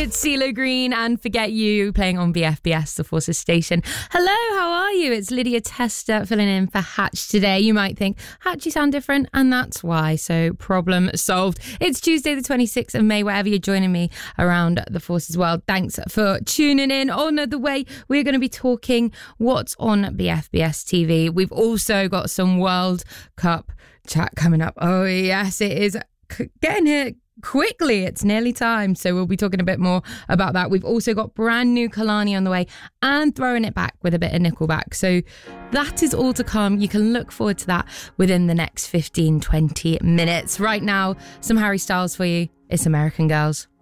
It's CeeLo Green and Forget You playing on BFBS, the Forces station. Hello, how are you? It's Lydia Tester filling in for Hatch today. You might think, Hatch, you sound different, and that's why. So problem solved. It's Tuesday the 26th of May, wherever you're joining me around the Forces world. Thanks for tuning in. On the way, we're going to be talking what's on BFBS TV. We've also got some World Cup chat coming up. Oh, yes, it is getting here quickly. It's nearly time. So we'll be talking a bit more about that. We've also got brand new Kalani on the way and throwing it back with a bit of Nickelback. So that is all to come. You can look forward to that within the next 15-20 minutes. Right now, some Harry Styles for you. It's American Girls.